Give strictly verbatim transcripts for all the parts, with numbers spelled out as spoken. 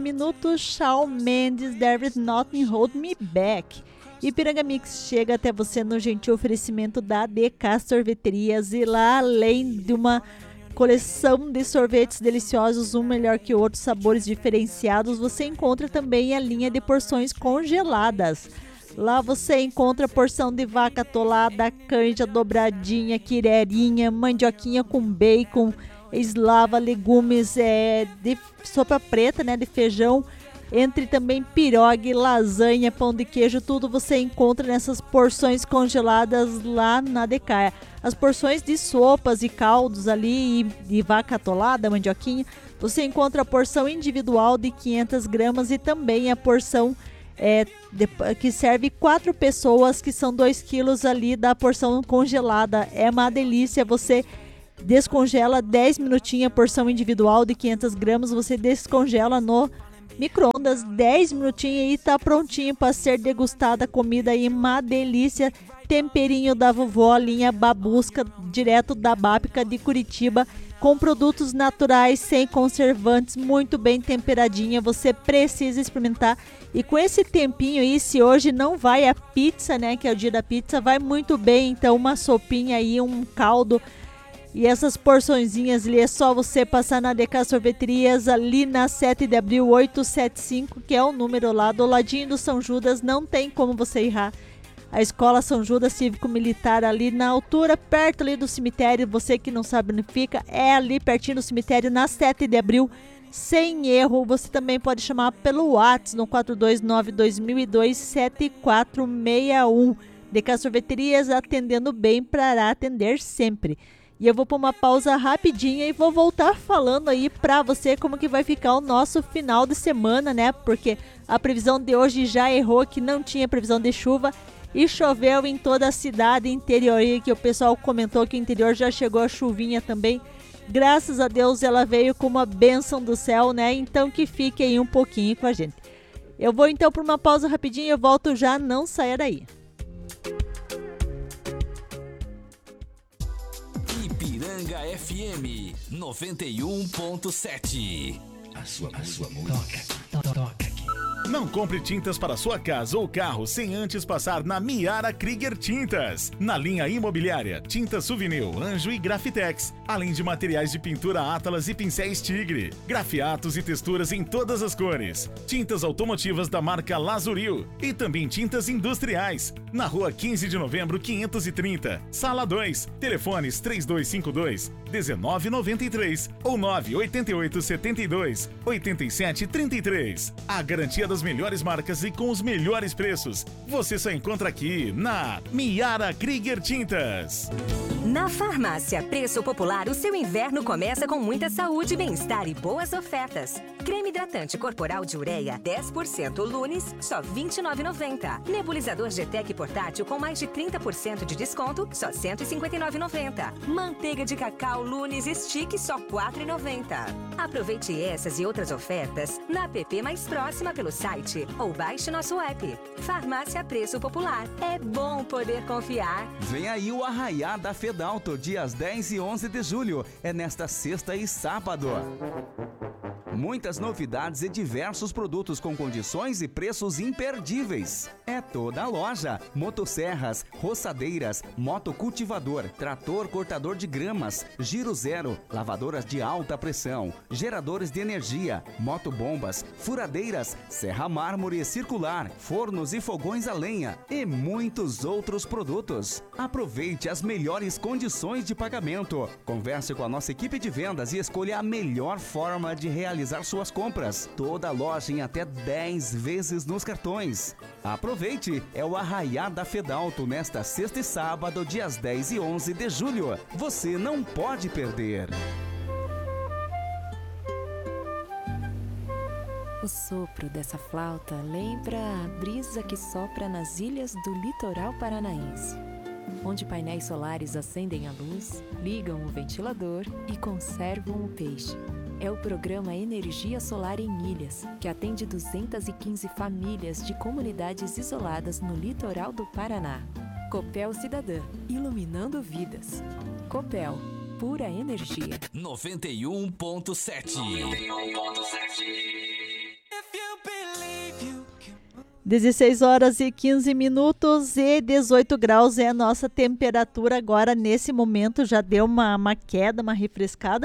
Minuto, Shawn Mendes, There Is Nothing Hold Me Back. Ipiranga Mix chega até você no gentil oferecimento da D K Sorveterias, e lá, além de uma coleção de sorvetes deliciosos, um melhor que o outro, sabores diferenciados, você encontra também a linha de porções congeladas. Lá você encontra porção de vaca atolada, canja dobradinha, quirerinha, mandioquinha com bacon, eslava, legumes, é, de sopa preta, né, de feijão, entre também pirogue, lasanha, pão de queijo, tudo você encontra nessas porções congeladas lá na D K. As porções de sopas e caldos ali, e de vaca atolada, mandioquinha, você encontra a porção individual de quinhentas gramas e também a porção é, de, que serve quatro pessoas, que são dois quilos ali da porção congelada. É uma delícia, você descongela dez minutinhos a porção individual de quinhentas gramas, você descongela no micro-ondas dez minutinhos e tá prontinho para ser degustada a comida aí, uma delícia. Temperinho da vovó, linha Babusca, direto da Bápica de Curitiba, com produtos naturais, sem conservantes, muito bem temperadinha, você precisa experimentar. E com esse tempinho aí, se hoje não vai a pizza, né, que é o dia da pizza, vai muito bem, então uma sopinha aí, um caldo. E essas porçõezinhas ali é só você passar na D K Sorveterias, ali na sete de abril oitocentos e setenta e cinco, que é o número lá do ladinho do São Judas, não tem como você errar. A Escola São Judas Cívico-Militar, ali na altura, perto ali do cemitério, você que não sabe onde fica, é ali pertinho do cemitério, na sete de abril, sem erro. Você também pode chamar pelo WhatsApp no quatro dois nove, dois mil e dois, sete quatro seis um. D K Sorveterias, atendendo bem para atender sempre. E eu vou pôr uma pausa rapidinha e vou voltar falando aí pra você como que vai ficar o nosso final de semana, né? Porque a previsão de hoje já errou, que não tinha previsão de chuva e choveu em toda a cidade interior, aí que o pessoal comentou que o interior já chegou a chuvinha também. Graças a Deus ela veio com uma bênção do céu, né? Então que fique aí um pouquinho com a gente. Eu vou então para uma pausa rapidinho e eu volto já, não saia daí. Ipiranga F M noventa e um ponto sete. A sua, a sua música toca, toca aqui. Não compre tintas para sua casa ou carro sem antes passar na Miara Krieger Tintas. Na linha imobiliária, tinta Souvenir, Anjo e Grafitex, além de materiais de pintura Atlas e pincéis Tigre, grafiatos e texturas em todas as cores, tintas automotivas da marca Lazuril e também tintas industriais. Na rua quinze de novembro, quinhentos e trinta, sala dois, telefones três dois cinco dois, um nove nove três ou nove oito oito sete dois, oito sete três três. A garantia das melhores marcas e com os melhores preços, você só encontra aqui na Miara Krieger Tintas. Na Farmácia Preço Popular, o seu inverno começa com muita saúde, bem-estar e boas ofertas. Creme hidratante corporal de ureia dez por cento Lunes, só vinte e nove reais e noventa centavos. Nebulizador G T E C portátil com mais de trinta por cento de desconto, só cento e cinquenta e nove reais e noventa centavos. Manteiga de cacau Lunes Stick, só quatro reais e noventa centavos. Aproveite essas e outras ofertas na app mais próxima pelo site ou baixe nosso app. Farmácia Preço Popular. É bom poder confiar. Vem aí o Arraiá da Fedalto, dias dez e onze de julho. É nesta sexta e sábado. Muitas novidades e diversos produtos com condições e preços imperdíveis. É toda a loja. Motosserras, roçadeiras, motocultivador, trator cortador de gramas, giro zero, lavadoras de alta pressão, geradores de energia, motobombas, furadeiras, serra mármore circular, fornos e fogões a lenha e muitos outros produtos. Aproveite as melhores condições de pagamento. Converse com a nossa equipe de vendas e escolha a melhor forma de realizar suas compras. Toda a loja em até dez vezes nos cartões. Aproveite, é o Arraiá da Fedalto nesta sexta e sábado, dias dez e onze de julho. Você não pode perder. O sopro dessa flauta lembra a brisa que sopra nas ilhas do litoral paranaense, onde painéis solares acendem a luz, ligam o ventilador e conservam o peixe. É o programa Energia Solar em Ilhas, que atende duzentas e quinze famílias de comunidades isoladas no litoral do Paraná. Copel Cidadã, iluminando vidas. Copel, pura energia. noventa e um ponto sete. noventa e um ponto sete. dezesseis horas e quinze minutos e dezoito graus é a nossa temperatura agora nesse momento. Já deu uma, uma queda, uma refrescada.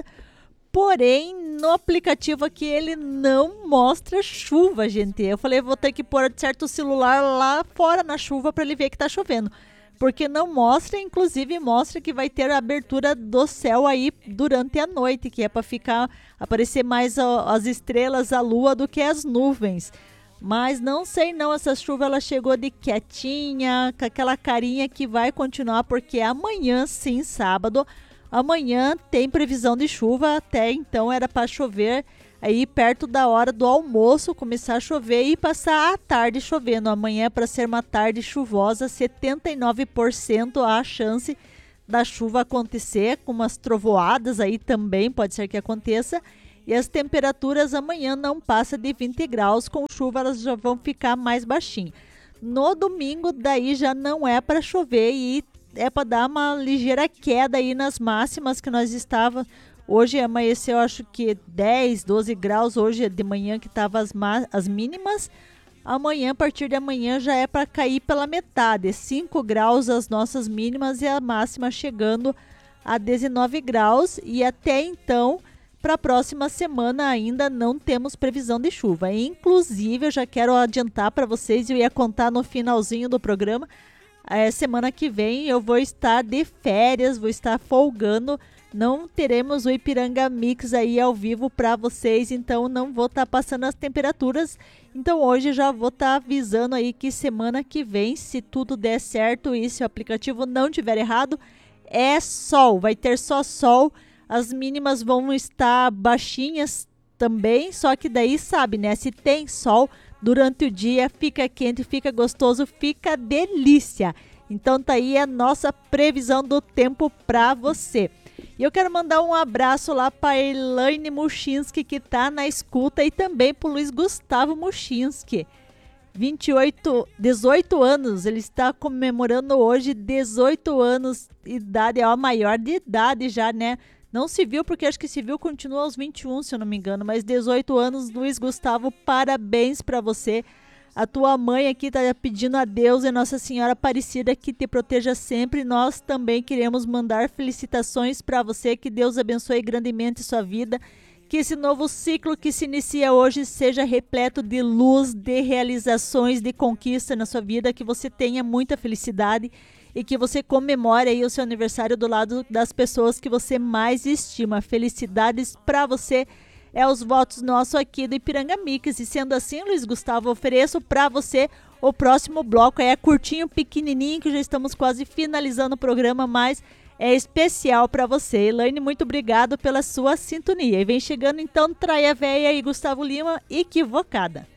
Porém, no aplicativo aqui ele não mostra chuva, gente. Eu falei, vou ter que pôr certo celular lá fora na chuva para ele ver que tá chovendo. Porque não mostra, inclusive mostra que vai ter a abertura do céu aí durante a noite, que é para ficar, aparecer mais ó, as estrelas, a lua do que as nuvens. Mas não sei não, essa chuva ela chegou de quietinha, com aquela carinha que vai continuar, porque amanhã sim, sábado, amanhã tem previsão de chuva, até então era para chover aí perto da hora do almoço, começar a chover e passar a tarde chovendo. Amanhã é para ser uma tarde chuvosa, setenta e nove por cento a chance da chuva acontecer, com umas trovoadas aí também, pode ser que aconteça. E as temperaturas amanhã não passam de vinte graus, com chuva elas já vão ficar mais baixinhas. No domingo daí já não é para chover e é para dar uma ligeira queda aí nas máximas que nós estávamos. Hoje amanheceu, acho que dez, doze graus, hoje de manhã que estavam as, as mínimas. Amanhã, a partir de amanhã, já é para cair pela metade, cinco graus as nossas mínimas e a máxima chegando a dezenove graus. E até então, para a próxima semana ainda não temos previsão de chuva. Inclusive, eu já quero adiantar para vocês, eu ia contar no finalzinho do programa, é, semana que vem eu vou estar de férias, vou estar folgando. Não teremos o Ipiranga Mix aí ao vivo para vocês, então não vou estar tá passando as temperaturas. Então hoje já vou estar tá avisando aí que semana que vem, se tudo der certo e se o aplicativo não tiver errado, é sol, vai ter só sol. As mínimas vão estar baixinhas também, só que daí sabe, né? Se tem sol durante o dia, fica quente, fica gostoso, fica delícia. Então tá aí a nossa previsão do tempo para você. E eu quero mandar um abraço lá para a Elaine Muchinski, que está na escuta, e também para o Luiz Gustavo Muchinski, vinte e oito, dezoito anos, ele está comemorando hoje dezoito anos, idade, é a maior de idade já, né? Não se viu, porque acho que se viu continua aos vinte e um, se eu não me engano, mas dezoito anos, Luiz Gustavo, parabéns para você. A tua mãe aqui está pedindo a Deus e Nossa Senhora Aparecida que te proteja sempre. Nós também queremos mandar felicitações para você, que Deus abençoe grandemente sua vida, que esse novo ciclo que se inicia hoje seja repleto de luz, de realizações, de conquista na sua vida, que você tenha muita felicidade e que você comemore aí o seu aniversário do lado das pessoas que você mais estima. Felicidades para você. É os votos nossos aqui do Ipiranga Mix. E sendo assim, Luiz Gustavo, ofereço para você o próximo bloco. É curtinho, pequenininho, que já estamos quase finalizando o programa, mas é especial para você. Elaine, muito obrigado pela sua sintonia. E vem chegando então Traia Véia e Gustavo Lima, Equivocada.